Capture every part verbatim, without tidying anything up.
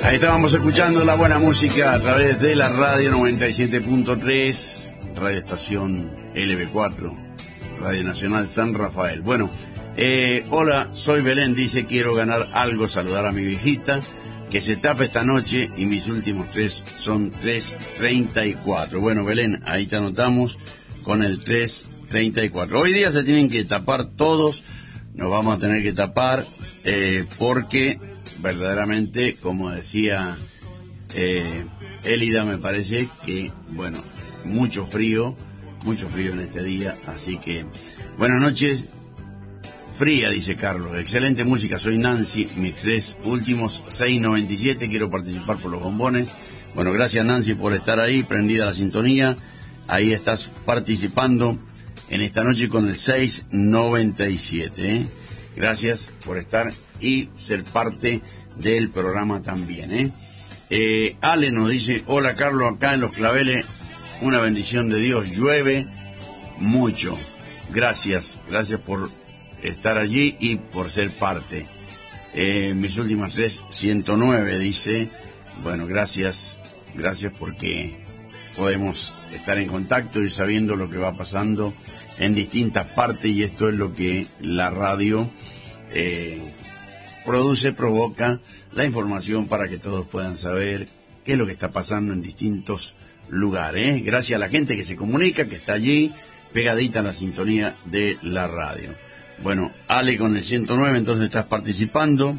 Ahí estábamos escuchando la buena música a través de la radio noventa y siete punto tres, Radio Estación L B cuatro, Radio Nacional San Rafael. Bueno, eh, hola, soy Belén, dice, quiero ganar algo, saludar a mi viejita, que se tapa esta noche y mis últimos tres son tres treinta y cuatro. Bueno, Belén, ahí te anotamos con el tres treinta y cuatro. Hoy día se tienen que tapar todos, nos vamos a tener que tapar eh, porque... verdaderamente, como decía eh, Elida, me parece que, bueno, mucho frío, mucho frío en este día, así que, buenas noches, fría, dice Carlos, excelente música, soy Nancy, mis tres últimos seis noventa y siete, quiero participar por los bombones. Bueno, gracias Nancy por estar ahí, prendida la sintonía, ahí estás participando en esta noche con el seis noventa y siete, ¿eh? Gracias por estar y ser parte del programa también, ¿eh? Eh, Ale nos dice, hola Carlos, acá en Los Claveles, una bendición de Dios, llueve mucho. Gracias, gracias por estar allí y por ser parte. Eh, mis últimas tres, ciento nueve, dice, bueno, gracias, gracias porque podemos estar en contacto y sabiendo lo que va pasando en distintas partes, y esto es lo que la radio eh, produce, provoca la información para que todos puedan saber qué es lo que está pasando en distintos lugares, ¿eh? Gracias a la gente que se comunica, que está allí pegadita a la sintonía de la radio. Bueno, Ale con el ciento nueve, entonces estás participando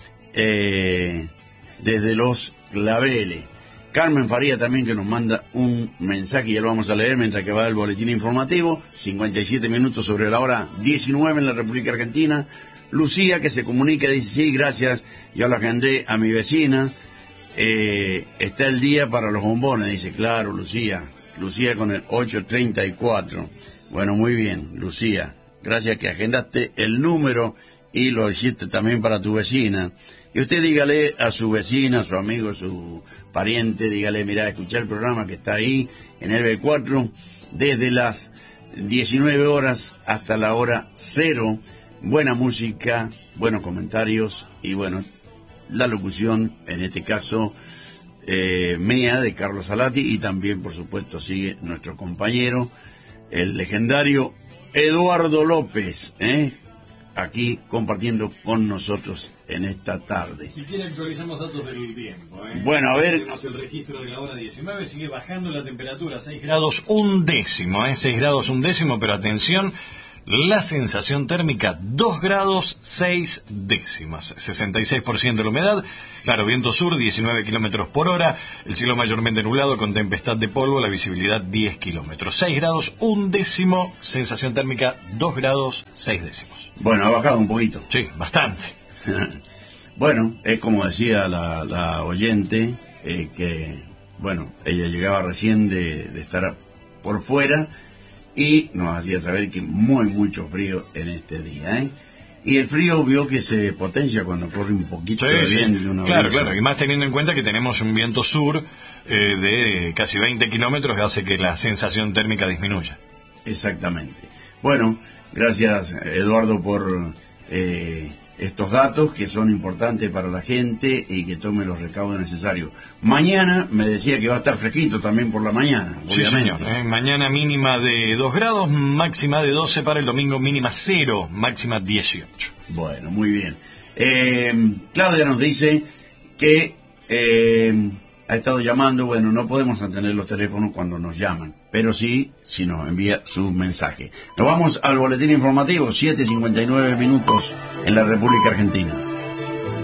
eh, desde Los Claveles. Carmen Faría también, que nos manda un mensaje, y ya lo vamos a leer mientras que va el boletín informativo. cincuenta y siete minutos sobre la hora diecinueve en la República Argentina. Lucía, que se comunica, dice, sí, gracias, yo lo agendé a mi vecina. Eh, está el día para los bombones, dice, claro, Lucía. Lucía con el ocho treinta y cuatro. Bueno, muy bien, Lucía. Gracias que agendaste el número y lo hiciste también para tu vecina. Y usted dígale a su vecina, a su amigo, a su pariente, dígale, mirá, escuchá el programa que está ahí en L B cuatro desde las diecinueve horas hasta la hora cero. Buena música, buenos comentarios y bueno, la locución, en este caso, eh, mía, de Carlos Salati, y también, por supuesto, sigue nuestro compañero, el legendario Eduardo López, ¿eh? Aquí compartiendo con nosotros en esta tarde. Si quiere actualizamos datos del tiempo, ¿eh? Bueno, a ver. Tenemos el registro de la hora diecinueve, sigue bajando la temperatura, seis grados un décimo, ¿eh? seis grados un décimo, pero atención, la sensación térmica dos grados seis décimas, sesenta y seis por ciento de la humedad, claro, viento sur diecinueve kilómetros por hora, el cielo mayormente nublado con tempestad de polvo, la visibilidad diez kilómetros, seis grados un décimo, sensación térmica dos grados seis décimos. Bueno, ha bajado un poquito. Sí, bastante. Bueno, es como decía la, la oyente, eh, que, bueno, ella llegaba recién de, de estar por fuera, y nos hacía saber que muy, mucho frío en este día, ¿eh? Y el frío vio que se potencia cuando corre un poquito sí, de sí. viento. De una claro, brisa. claro, y más teniendo en cuenta que tenemos un viento sur eh, de casi veinte kilómetros que hace que la sensación térmica disminuya. Exactamente. Bueno, gracias Eduardo por eh, estos datos que son importantes para la gente y que tome los recaudos necesarios. Mañana me decía que va a estar fresquito también por la mañana. Sí, obviamente. señor. Eh, mañana mínima de dos grados, máxima de doce para el domingo, mínima cero, máxima dieciocho. Bueno, muy bien. Eh, Claudia nos dice que eh, ha estado llamando. Bueno, no podemos atender los teléfonos cuando nos llaman, pero sí si nos envía su mensaje. Nos vamos al boletín informativo, siete cincuenta y nueve minutos en la República Argentina.